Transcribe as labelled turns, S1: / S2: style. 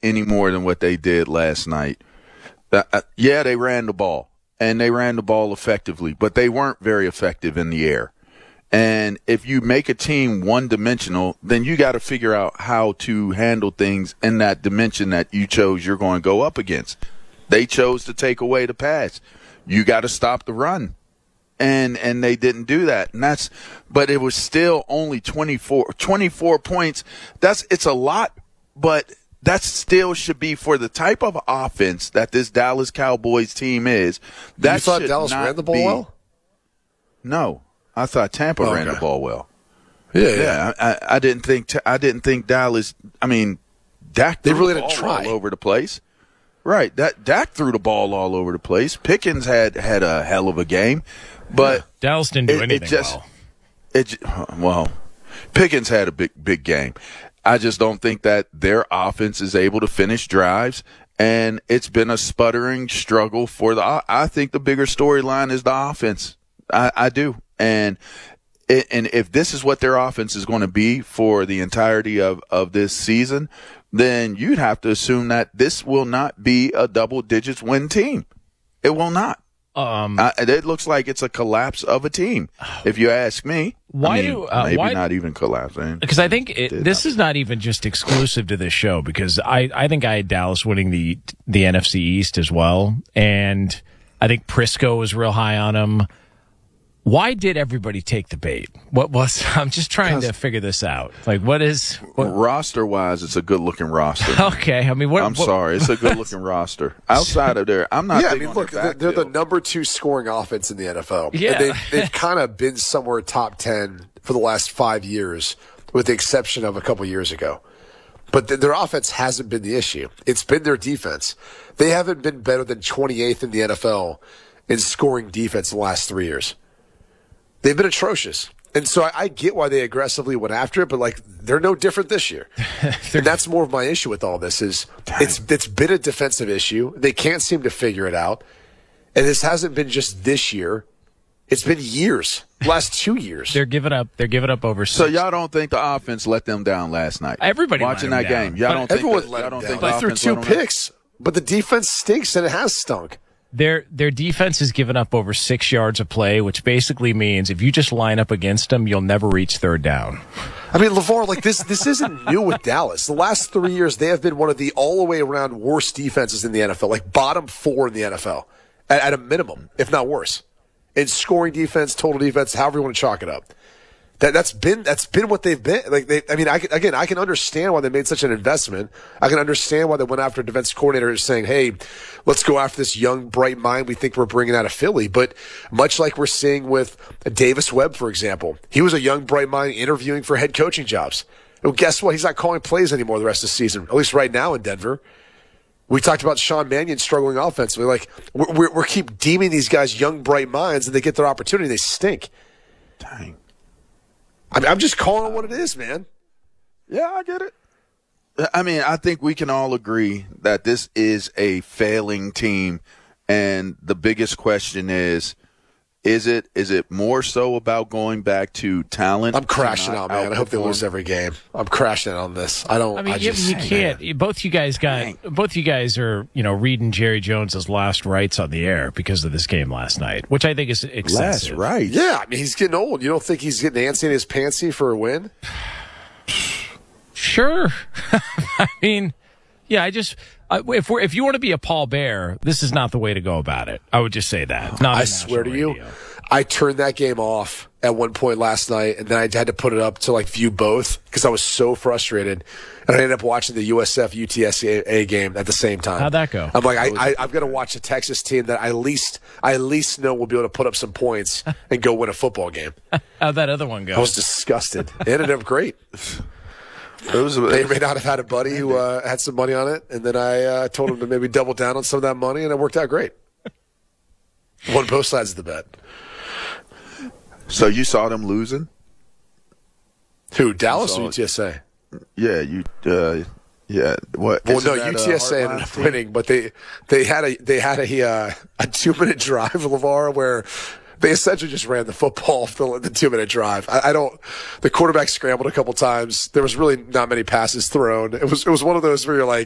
S1: any more than what they did last night. Yeah, they ran the ball, and they ran the ball effectively, but they weren't very effective in the air. And if you make a team one-dimensional, then you got to figure out how to handle things in that dimension that you chose you're going to go up against. They chose to take away the pass. You got to stop the run. And they didn't do that. But it was still only 24 points. It's a lot, but that still should be for the type of offense that this Dallas Cowboys team is.
S2: You thought Dallas ran the ball well?
S1: No. I thought Tampa ran the ball well.
S2: Yeah.
S1: I didn't think Dallas. I mean, Dak.
S2: They really didn't try
S1: all over the place. Right. Dak threw the ball all over the place. Pickens had a hell of a game, but
S3: Dallas didn't do anything
S1: well. Pickens had a big game. I just don't think that their offense is able to finish drives, and it's been a sputtering struggle for I think the bigger storyline is the offense. I do. And if this is what their offense is going to be for the entirety of this season, then you'd have to assume that this will not be a double-digits win team. It will not. It looks like it's a collapse of a team, if you ask me. Not even collapsing.
S3: Because I think this is not even just exclusive to this show, because I think I had Dallas winning the NFC East as well, and I think Prisco was real high on him. Why did everybody take the bait? I'm just trying to figure this out. Like,
S1: roster-wise, it's a good-looking roster.
S3: Okay, I mean,
S1: I'm sorry, it's a good-looking roster. Outside of there, I'm not.
S2: Yeah, I mean, look, they're the number 2 scoring offense in the NFL.
S3: Yeah,
S2: and they've kind of been somewhere top 10 for the last 5 years, with the exception of a couple years ago. But their offense hasn't been the issue. It's been their defense. They haven't been better than 28th in the NFL in scoring defense in the last 3 years. They've been atrocious. And so I get why they aggressively went after it, but they're no different this year. And that's more of my issue with all this is it's been a defensive issue. They can't seem to figure it out. And this hasn't been just this year. It's been years. Last 2 years.
S3: They're giving up over 6.
S1: So y'all don't think the offense let them down last night?
S3: Everybody
S1: watching that game. Y'all don't think
S2: everyone let them down. They threw 2 picks, but the defense stinks and it has stunk.
S3: Their defense has given up over 6 yards of play, which basically means if you just line up against them, you'll never reach third down.
S2: I mean, LeVar, this isn't new with Dallas. The last 3 years, they have been one of the all-the-way around worst defenses in the NFL, bottom 4 in the NFL, at a minimum, if not worse. In scoring defense, total defense, however you want to chalk it up. That's been what they've been. I can understand why they made such an investment. I can understand why they went after a defense coordinator saying, hey, let's go after this young, bright mind we think we're bringing out of Philly. But much like we're seeing with Davis Webb, for example, he was a young, bright mind interviewing for head coaching jobs. Well, guess what? He's not calling plays anymore the rest of the season, at least right now in Denver. We talked about Sean Mannion struggling offensively. We're keep deeming these guys young, bright minds, and they get their opportunity, they stink.
S1: Dang.
S2: I'm just calling it what it is, man.
S1: Yeah, I get it. I mean, I think we can all agree that this is a failing team, and the biggest question is it more so about going back to talent?
S2: I'm crashing out, man. I hope they lose every game. I'm crashing out on this.
S3: You can't. Both you guys are, reading Jerry Jones's last rites on the air because of this game last night, which I think is excessive.
S1: Last rites?
S2: Yeah, I mean, he's getting old. You don't think he's getting antsy in his pantsy for a win?
S3: Sure. I mean, yeah, if you want to be a Paul Bear, this is not the way to go about it. I would just say that.
S2: I swear to you, I turned that game off at one point last night, and then I had to put it up to view both because I was so frustrated. And I ended up watching the USF UTSA game at the same time.
S3: How'd that go?
S2: I'm like, I've got to watch a Texas team that I at least know will be able to put up some points and go win a football game.
S3: How'd that other one go?
S2: I was disgusted. It ended up great. They may not have had a buddy who had some money on it, and then I told him to maybe double down on some of that money, and it worked out great. Won both sides of the bet.
S1: So you saw them losing?
S2: Who, Dallas or UTSA?
S1: Yeah, yeah. What?
S2: Well, no, UTSA ended up winning, but they had a 2-minute drive, LeVar, where they essentially just ran the football for the 2-minute drive. The quarterback scrambled a couple times. There was really not many passes thrown. It was one of those where you're like,